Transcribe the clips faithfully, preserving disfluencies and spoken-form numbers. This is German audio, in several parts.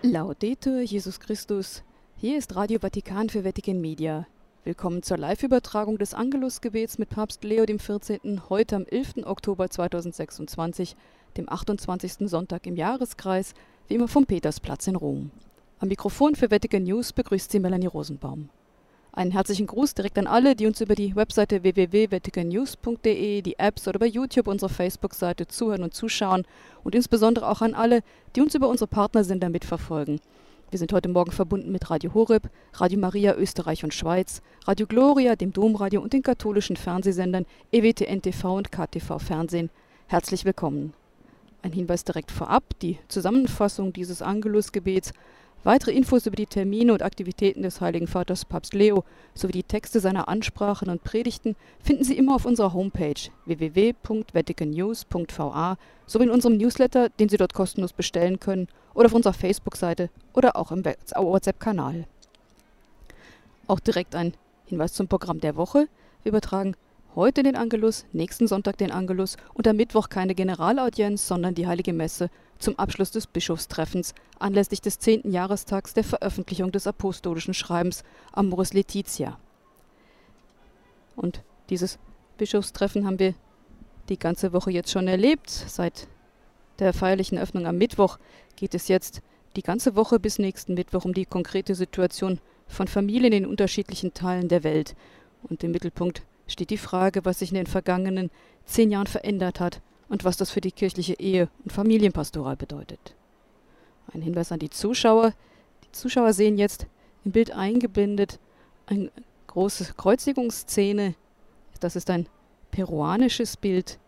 Laudetur Jesus Christus. Hier ist Radio Vatikan für Vatican Media. Willkommen zur Live-Übertragung des Angelusgebets mit Papst Leo der vierzehnte. heute am elften Oktober zweitausendsechsundzwanzig, dem achtundzwanzigsten Sonntag im Jahreskreis, wie immer vom Petersplatz in Rom. Am Mikrofon für Vatican News begrüßt Sie Melanie Rosenbaum. Einen herzlichen Gruß direkt an alle, die uns über die Webseite w w w punkt vatican news punkt d e, die Apps oder bei YouTube, unserer Facebook-Seite zuhören und zuschauen und insbesondere auch an alle, die uns über unsere Partnersender mitverfolgen. Wir sind heute Morgen verbunden mit Radio Horeb, Radio Maria Österreich und Schweiz, Radio Gloria, dem Domradio und den katholischen Fernsehsendern E W T N T V und K T V Fernsehen. Herzlich willkommen. Ein Hinweis direkt vorab, die Zusammenfassung dieses Angelusgebets. Weitere Infos über die Termine und Aktivitäten des Heiligen Vaters Papst Leo sowie die Texte seiner Ansprachen und Predigten finden Sie immer auf unserer Homepage w w w punkt vatican news punkt v a sowie in unserem Newsletter, den Sie dort kostenlos bestellen können, oder auf unserer Facebook-Seite oder auch im WhatsApp-Kanal. Auch direkt ein Hinweis zum Programm der Woche. Wir übertragen heute den Angelus, nächsten Sonntag den Angelus und am Mittwoch keine Generalaudienz, sondern die Heilige Messe zum Abschluss des Bischofstreffens anlässlich des zehnten Jahrestags der Veröffentlichung des apostolischen Schreibens Amoris Laetitia. Und dieses Bischofstreffen haben wir die ganze Woche jetzt schon erlebt. Seit der feierlichen Öffnung am Mittwoch geht es jetzt die ganze Woche bis nächsten Mittwoch um die konkrete Situation von Familien in unterschiedlichen Teilen der Welt. Und im Mittelpunkt steht die Frage, was sich in den vergangenen zehn Jahren verändert hat und was das für die kirchliche Ehe- und Familienpastoral bedeutet. Ein Hinweis an die Zuschauer. Die Zuschauer sehen jetzt im Bild eingeblendet eine große Kreuzigungsszene. Das ist ein peruanisches Bild.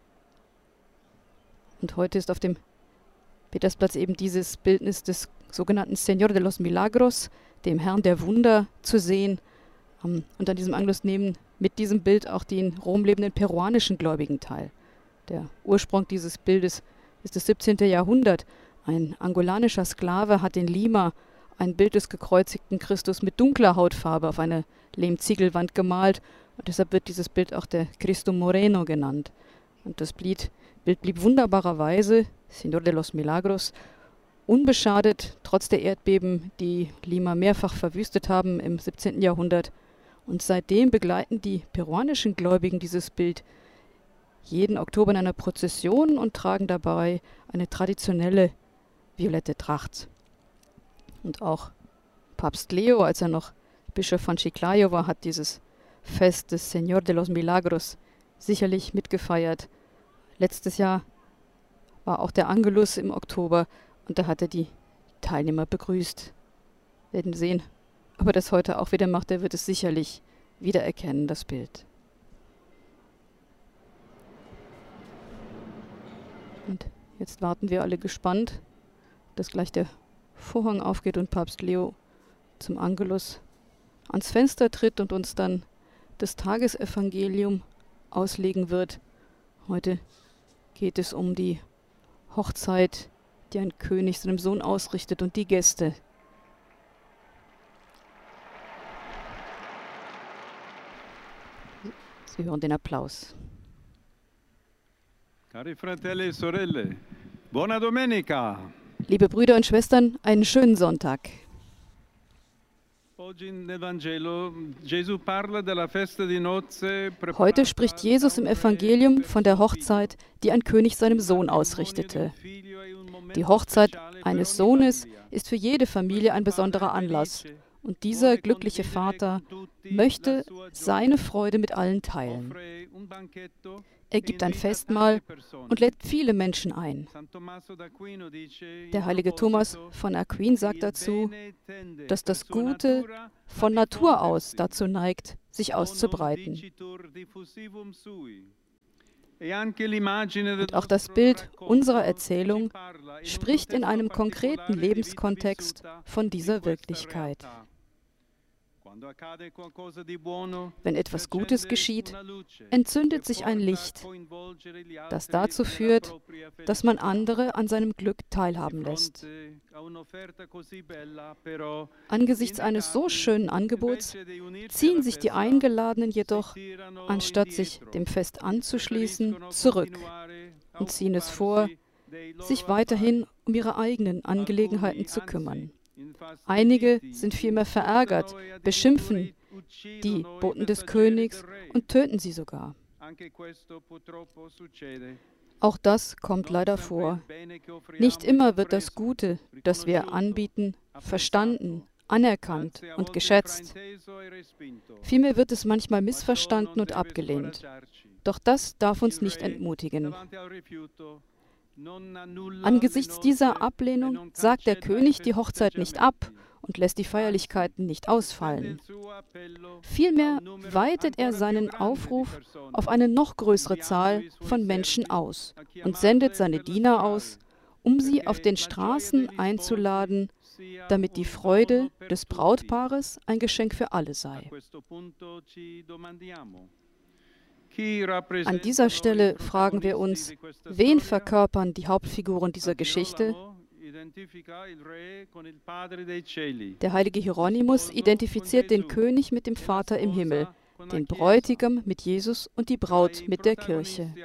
Und heute ist auf dem Petersplatz eben dieses Bildnis des sogenannten Señor de los Milagros, dem Herrn der Wunder, zu sehen. Und an diesem Angelus nehmen mit diesem Bild auch die in Rom lebenden peruanischen Gläubigen teil. Der Ursprung dieses Bildes ist das siebzehnte. Jahrhundert. Ein angolanischer Sklave hat in Lima ein Bild des gekreuzigten Christus mit dunkler Hautfarbe auf eine Lehmziegelwand gemalt. Und deshalb wird dieses Bild auch der Cristo Moreno genannt. Und das Bild, Bild blieb wunderbarerweise, Señor de los Milagros, unbeschadet, trotz der Erdbeben, die Lima mehrfach verwüstet haben im siebzehnten. Jahrhundert. Und seitdem begleiten die peruanischen Gläubigen dieses Bild jeden Oktober in einer Prozession und tragen dabei eine traditionelle violette Tracht. Und auch Papst Leo, als er noch Bischof von Chiclayo war, hat dieses Fest des Señor de los Milagros sicherlich mitgefeiert. Letztes Jahr war auch der Angelus im Oktober und da hat er die Teilnehmer begrüßt. Wir werden sehen, ob er das heute auch wieder macht. Er wird es sicherlich wiedererkennen, das Bild. Und jetzt warten wir alle gespannt, dass gleich der Vorhang aufgeht und Papst Leo zum Angelus ans Fenster tritt und uns dann das Tagesevangelium auslegen wird. Heute geht es um die Hochzeit, die ein König seinem Sohn ausrichtet, und die Gäste. Sie hören den Applaus. Cari fratelli e sorelle, buona domenica. Liebe Brüder und Schwestern, einen schönen Sonntag. Heute spricht Jesus im Evangelium von der Hochzeit, die ein König seinem Sohn ausrichtete. Die Hochzeit eines Sohnes ist für jede Familie ein besonderer Anlass. Und dieser glückliche Vater möchte seine Freude mit allen teilen. Er gibt ein Festmahl und lädt viele Menschen ein. Der heilige Thomas von Aquin sagt dazu, dass das Gute von Natur aus dazu neigt, sich auszubreiten. Und auch das Bild unserer Erzählung spricht in einem konkreten Lebenskontext von dieser Wirklichkeit. Wenn etwas Gutes geschieht, entzündet sich ein Licht, das dazu führt, dass man andere an seinem Glück teilhaben lässt. Angesichts eines so schönen Angebots ziehen sich die Eingeladenen jedoch, anstatt sich dem Fest anzuschließen, zurück und ziehen es vor, sich weiterhin um ihre eigenen Angelegenheiten zu kümmern. Einige sind vielmehr verärgert, beschimpfen die Boten des Königs und töten sie sogar. Auch das kommt leider vor. Nicht immer wird das Gute, das wir anbieten, verstanden, anerkannt und geschätzt. Vielmehr wird es manchmal missverstanden und abgelehnt. Doch das darf uns nicht entmutigen. Angesichts dieser Ablehnung sagt der König die Hochzeit nicht ab und lässt die Feierlichkeiten nicht ausfallen. Vielmehr weitet er seinen Aufruf auf eine noch größere Zahl von Menschen aus und sendet seine Diener aus, um sie auf den Straßen einzuladen, damit die Freude des Brautpaares ein Geschenk für alle sei. An dieser Stelle fragen wir uns, wen verkörpern die Hauptfiguren dieser Geschichte? Der heilige Hieronymus identifiziert den König mit dem Vater im Himmel, den Bräutigam mit Jesus und die Braut mit der Kirche.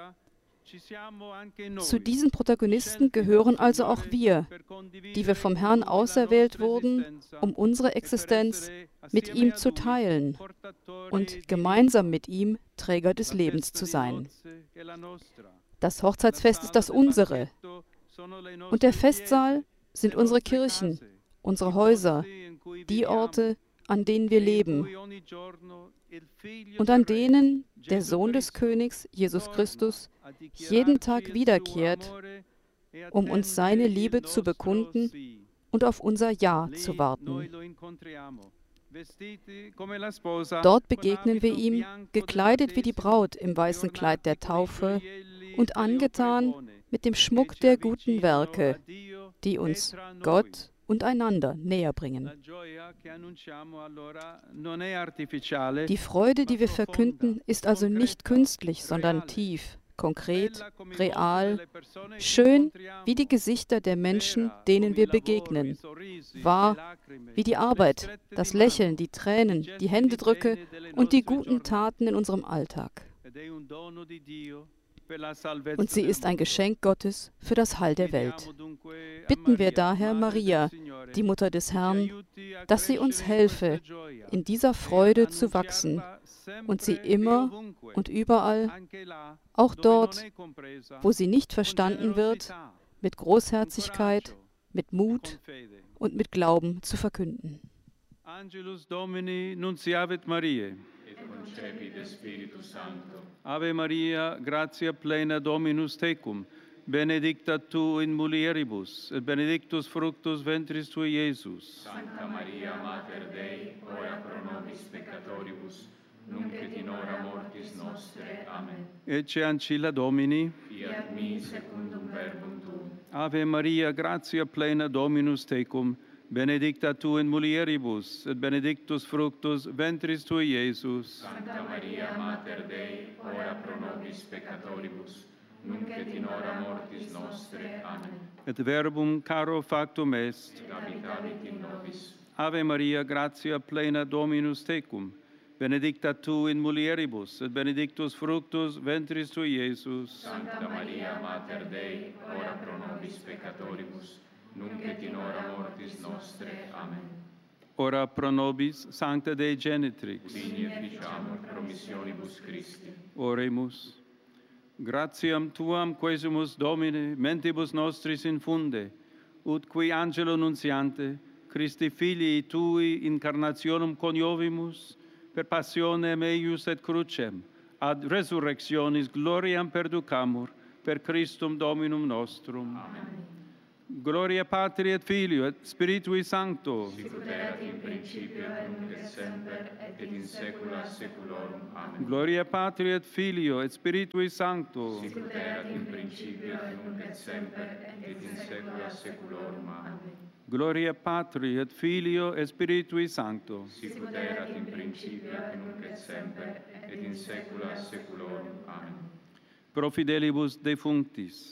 Zu diesen Protagonisten gehören also auch wir, die wir vom Herrn auserwählt wurden, um unsere Existenz mit ihm zu teilen und gemeinsam mit ihm Träger des Lebens zu sein. Das Hochzeitsfest ist das unsere und der Festsaal sind unsere Kirchen, unsere Häuser, die Orte, an denen wir leben und an denen der Sohn des Königs, Jesus Christus, jeden Tag wiederkehrt, um uns seine Liebe zu bekunden und auf unser Ja zu warten. Dort begegnen wir ihm, gekleidet wie die Braut im weißen Kleid der Taufe und angetan mit dem Schmuck der guten Werke, die uns Gott und einander näher bringen. Die Freude, die wir verkünden, ist also nicht künstlich, sondern tief, konkret, real, schön wie die Gesichter der Menschen, denen wir begegnen, wahr wie die Arbeit, das Lächeln, die Tränen, die Händedrücke und die guten Taten in unserem Alltag. Und sie ist ein Geschenk Gottes für das Heil der Welt. Bitten wir daher Maria, die Mutter des Herrn, dass sie uns helfe, in dieser Freude zu wachsen und sie immer und überall, auch dort, wo sie nicht verstanden wird, mit Großherzigkeit, mit Mut und mit Glauben zu verkünden. Angelus Domini nunciavit Mariae. Concepit Spiritus Sancto. Ave Maria, gratia plena Dominus tecum, benedicta tu in mulieribus, et benedictus fructus ventris tui, Iesus. Sancta Maria, Mater Dei, ora pro nobis peccatoribus, nunc et in hora mortis nostre. Amen. Ecce ancilla Domini, fiat mi secundum verbum tuum. Ave Maria, gratia plena Dominus tecum, benedicta tu in mulieribus, et benedictus fructus ventris tui, Iesus. Sancta Maria, Mater Dei, ora pro nobis peccatoribus, nunc et in hora mortis nostre. Amen. Et verbum caro factum est, et habitavit in nobis. Ave Maria, gratia plena Dominus tecum, benedicta tu in mulieribus, et benedictus fructus ventris tui, Iesus. Sancta Maria, Mater Dei, ora pro nobis peccatoribus, nunc et in hora mortis nostre. Amen. Ora pro nobis, Sancta Dei Genitrix, vini et ficiamur promissionibus Christi. Oremus. Gratiam Tuam quesumus Domine, mentibus nostris infunde, ut qui angelo nunciante, Christi Filii Tui incarnationem coniovimus, per passionem eius et crucem, ad resurrectionis gloriam perducamur, per Christum Dominum nostrum. Amen. Gloria Patri et Filio et Spiritui Sancto. Sicut erat in principio et nunc et semper et in saecula saeculorum. Amen. Gloria Patri et Filio et Spiritui Sancto. Sicut erat in principio et nunc et semper et in saecula saeculorum. Amen. Gloria Patri et Filio et Spiritui Sancto. Sicut erat in principio et nunc et semper et in saecula saeculorum. Amen. Pro fidelibus defunctis.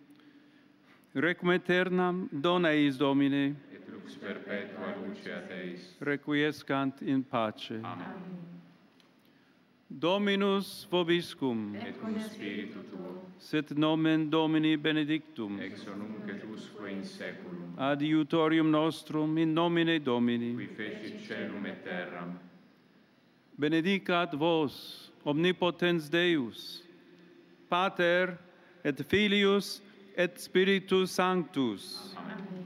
Requiem aeternam dona eis Domine, et lux perpetua luceat eis. Requiescant in pace. Amen. Dominus vobiscum. Et cum spiritu tuo, Sit nomen Domini benedictum. ex nunc et usque in saeculum. Adiutorium nostrum in nomine Domini. Qui fecit caelum et terram. Benedicat vos, omnipotens Deus, Pater et Filius et Spiritus Sanctus. Amen.